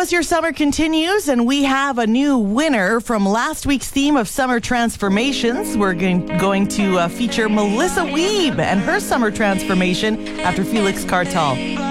as your summer continues, and we have a new winner from last week's theme of summer transformations. We're going to feature Melissa Wiebe and her summer transformation after Felix Cartal.